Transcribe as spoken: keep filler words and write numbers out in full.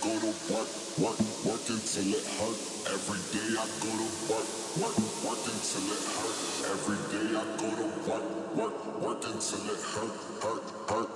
go to work, work, work until it hurt. Every day I go to work, work, work until it hurt. Every day I go to work, work, work until it hurt, hurt, hurt.